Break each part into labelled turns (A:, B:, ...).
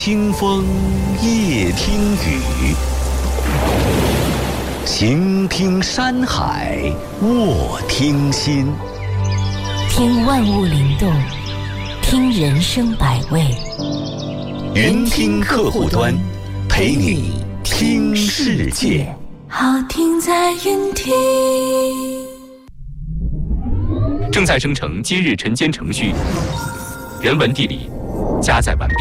A: 听风夜听雨，行听山海卧听心。
B: 听万物灵动，听人生百味。
A: 云听客户端，陪你听世界。
B: 好听在云听。
C: 正在生成今日晨间程序，人文地理加载完毕。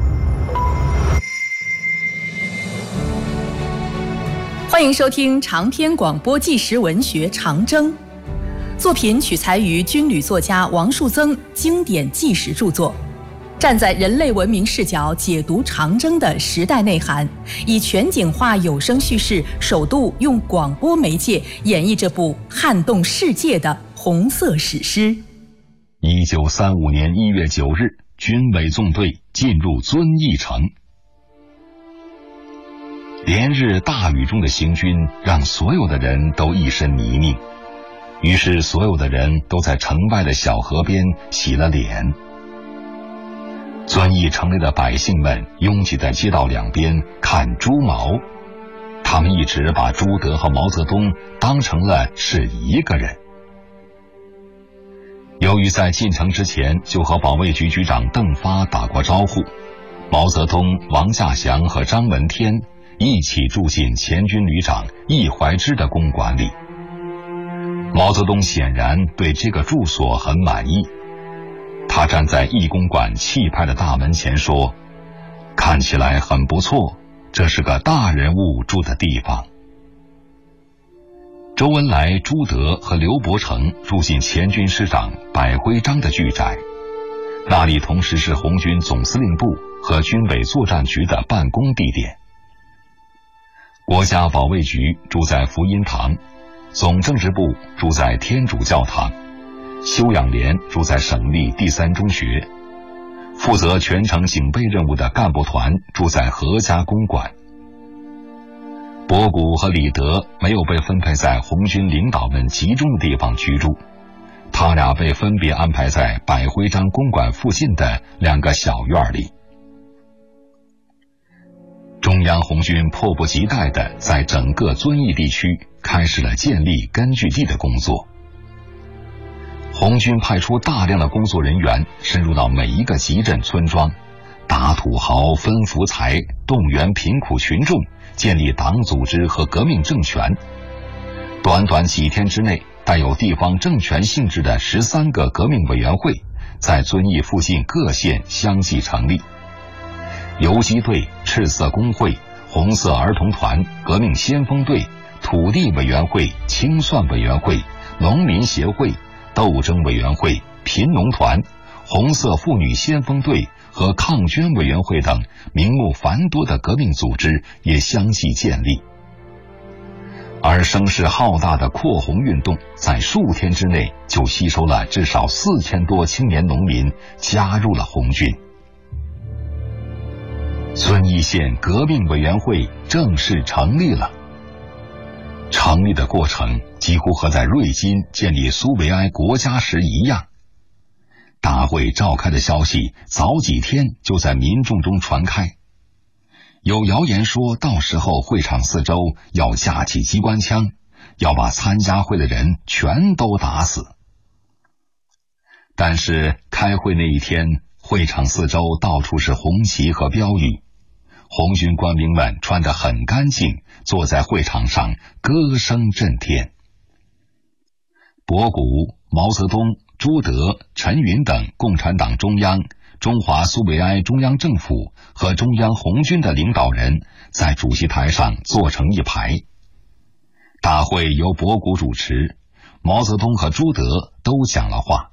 D: 欢迎收听长篇广播纪实文学《长征》，作品取材于军旅作家王树增经典纪实著作，站在人类文明视角解读长征的时代内涵，以全景化有声叙事，首度用广播媒介演绎这部撼动世界的红色史诗。
E: 1935年1月9日，军委纵队进入遵义城。连日大雨中的行军让所有的人都一身泥泞，于是所有的人都在城外的小河边洗了脸。遵义城内的百姓们拥挤在街道两边看朱毛，他们一直把朱德和毛泽东当成了是一个人。由于在进城之前就和保卫局局长邓发打过招呼，毛泽东、王稼祥和张闻天一起住进前军旅长易怀之的公馆里。毛泽东显然对这个住所很满意，他站在易公馆气派的大门前说：“看起来很不错，这是个大人物住的地方。”周恩来、朱德和刘伯承住进前军师长百辉章的居宅，那里同时是红军总司令部和军委作战局的办公地点。国家保卫局住在福音堂，总政治部住在天主教堂，修养连住在省立第3中学，负责全城警备任务的干部团住在何家公馆。博古和李德没有被分配在红军领导们集中的地方居住，他俩被分别安排在百辉章公馆附近的2个小院里。中央红军迫不及待地在整个遵义地区开始了建立根据地的工作。红军派出大量的工作人员深入到每一个集镇村庄，打土豪、分福财，动员贫苦群众，建立党组织和革命政权。短短几天之内，带有地方政权性质的13个革命委员会在遵义附近各县相继成立。游击队、赤色工会、红色儿童团、革命先锋队、土地委员会、清算委员会、农民协会、斗争委员会、贫农团、红色妇女先锋队和抗捐委员会等名目繁多的革命组织也相继建立。而声势浩大的扩红运动在数天之内就吸收了至少4000多青年农民加入了红军。遵义县革命委员会正式成立了。成立的过程几乎和在瑞金建立苏维埃国家时一样。大会召开的消息早几天就在民众中传开，有谣言说到时候会场四周要架起机关枪，要把参加会的人全都打死。但是开会那一天，会场四周到处是红旗和标语，红军官兵们穿得很干净，坐在会场上歌声震天。博古、毛泽东、朱德、陈云等共产党中央、中华苏维埃中央政府和中央红军的领导人在主席台上坐成一排。大会由博古主持，毛泽东和朱德都讲了话。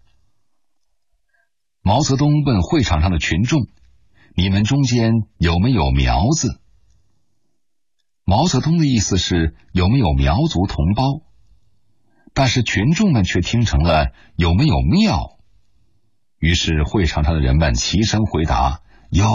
E: 毛泽东问会场上的群众：“你们中间有没有苗子？”毛泽东的意思是有没有苗族同胞，但是群众们却听成了有没有庙。于是会场上的人们齐声回答：“有。”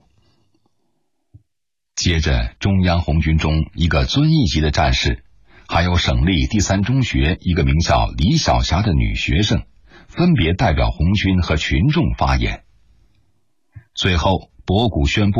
E: 接着中央红军中一个遵义籍的战士，还有省立第3中学一个名叫李晓霞的女学生，分别代表红军和群众发言。最后博古宣布